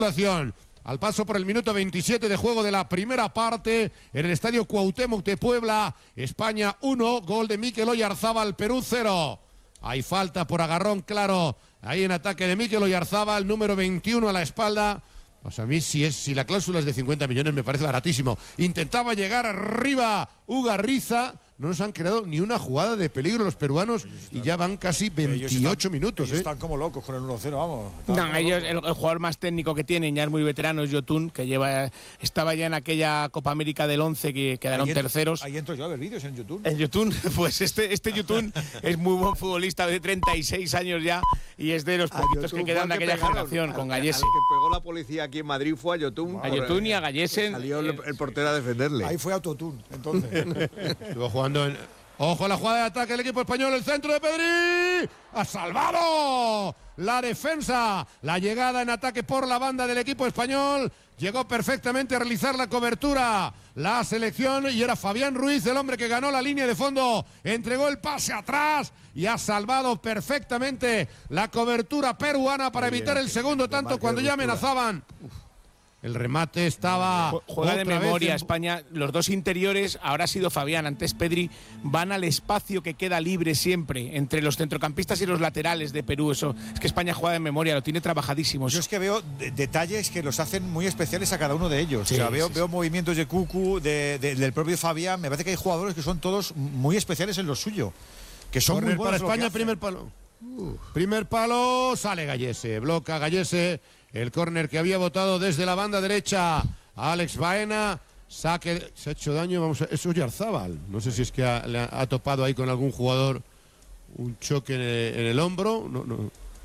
Al paso por el minuto 27 de juego de la primera parte, en el estadio Cuauhtémoc de Puebla, España 1, gol de Mikel Oyarzábal, Perú 0. Hay falta por agarrón claro, ahí en ataque de Mikel Oyarzábal, número 21 a la espalda. Pues a mí si la cláusula es de 50 millones me parece baratísimo. Intentaba llegar arriba Ugarriza. No nos han creado ni una jugada de peligro los peruanos y ya van casi 28 minutos. Ellos están como locos con el 1-0, vamos. No, ellos, el jugador más técnico que tienen, ya es muy veterano, es Yotun, que estaba ya en aquella Copa América del 11 que quedaron terceros. Ahí entro yo a ver vídeos en Yotun. En Yotun, pues este Yotun es muy buen futbolista, de 36 años ya, y es de los poquitos que quedan de aquella generación, con Gallese. El que pegó la policía aquí en Madrid fue a Yotun. A Yotun y a Gallese. Salió el portero a defenderle. Ahí fue Autotune, entonces. Estuvo jugando en... Ojo, la jugada de ataque del equipo español, el centro de Pedri. ¡Ha salvado la defensa! La llegada en ataque por la banda del equipo español. Llegó perfectamente a realizar la cobertura la selección y era Fabián Ruiz, el hombre que ganó la línea de fondo. Entregó el pase atrás y ha salvado perfectamente la cobertura peruana para evitar el segundo tanto cuando ya amenazaban. El remate estaba... Juega de memoria España. Los dos interiores, ahora ha sido Fabián, antes Pedri, van al espacio que queda libre siempre entre los centrocampistas y los laterales de Perú. Eso es que España juega de memoria, lo tiene trabajadísimo. Yo es que veo detalles que los hacen muy especiales a cada uno de ellos. Sí, o sea, veo movimientos de Cucu, del propio Fabián. Me parece que hay jugadores que son todos muy especiales en lo suyo. Que son Corner muy buenos para España, primer palo. Primer palo, sale Gallese, bloca Gallese. El córner que había botado desde la banda derecha Alex Baena. Saque, se ha hecho daño, vamos a... Eso es Oyarzábal. No sé si es que ha topado ahí con algún jugador un choque en el hombro. No.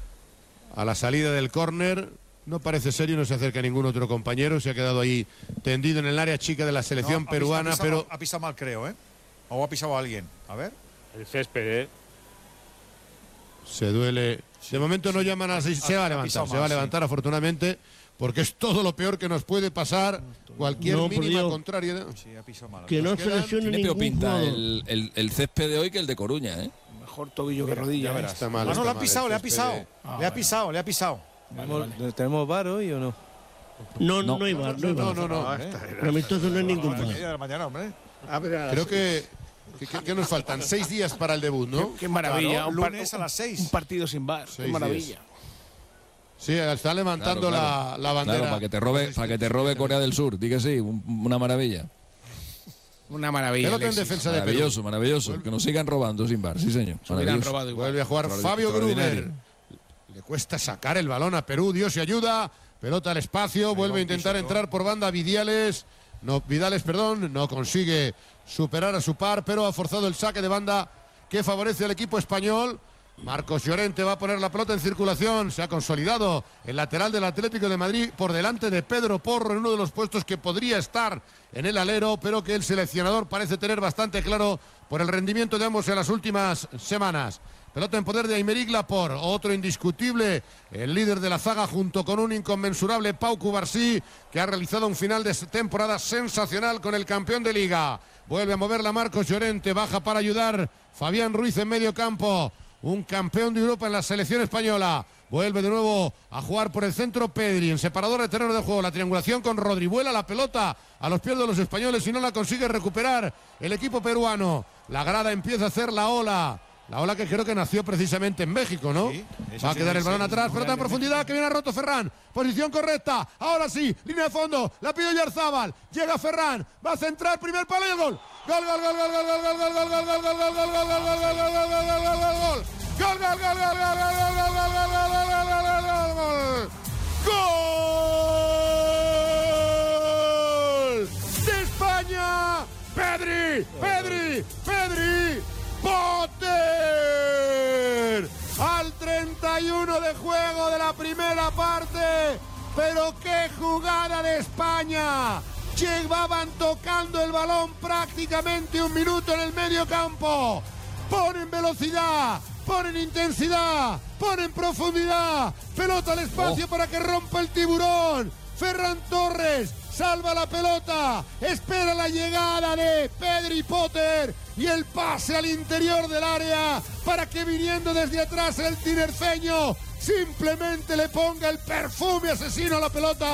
A la salida del córner no parece serio, no se acerca ningún otro compañero. Se ha quedado ahí tendido en el área chica de la selección peruana, pero... Ha pisado mal, creo, ¿eh? O ha pisado a alguien. A ver. El césped, ¿eh? Se duele... De momento no llaman a... Se va a levantar, afortunadamente, porque es todo lo peor que nos puede pasar. Cualquier mínima contrariedad. Sí, ha pisado mal. Que no se lesione Tiene ningún peor pinta jugador. el césped de hoy que el de Coruña, ¿eh? Mejor tobillo que rodilla. Ya verás. Está mal, no, le ha pisado. Vale. ¿Tenemos VAR hoy o no? No hay VAR. No. El amistoso no hay ningún VAR. De la mañana, hombre. Creo que nos faltan 6 días para el debut, ¿no? Qué maravilla. Claro, lunes a las 6. Un partido sin VAR. Qué maravilla. Sí, está levantando la bandera. Claro, para que te robe Corea del Sur. Di que sí, una maravilla. Una maravilla. Pelota en defensa de Perú. Maravilloso. Que nos sigan robando sin VAR, sí señor. Robado igual. Vuelve a jugar Fabio Gruber. Le cuesta sacar el balón a Perú. Dios y ayuda. Pelota al espacio. Vuelve a intentar entrar por banda Vidales, no consigue superar a su par, pero ha forzado el saque de banda que favorece al equipo español. Marcos Llorente va a poner la pelota en circulación. Se ha consolidado el lateral del Atlético de Madrid por delante de Pedro Porro en uno de los puestos que podría estar en el alero, pero que el seleccionador parece tener bastante claro por el rendimiento de ambos en las últimas semanas. Pelota en poder de Aymeric Laporte, otro indiscutible, el líder de la zaga junto con un inconmensurable Pau Cubarsí, que ha realizado un final de temporada sensacional con el campeón de Liga. Vuelve a moverla Marcos Llorente, baja para ayudar Fabián Ruiz en medio campo, un campeón de Europa en la selección española. Vuelve de nuevo a jugar por el centro Pedri, en separador de terreno de juego, la triangulación con Rodri, vuela la pelota a los pies de los españoles y no la consigue recuperar el equipo peruano. La grada empieza a hacer la ola que creo que nació precisamente en México, ¿no? Sí, va a quedar el balón atrás, pelota en profundidad, que viene a roto Ferran, posición correcta, ahora sí, línea de fondo, la pide Oyarzábal, llega Ferran, va a centrar, primer palo y el gol. Gol. De España, Pedri. Potter al 31 de juego de la primera parte, pero qué jugada de España. Llevaban tocando el balón prácticamente un minuto en el medio campo. Ponen velocidad, ponen intensidad, ponen profundidad, pelota al espacio para que rompa el tiburón. Ferran Torres salva la pelota, espera la llegada de Pedri Potter y el pase al interior del área para que viniendo desde atrás el tinerfeño simplemente le ponga el perfume asesino a la pelota.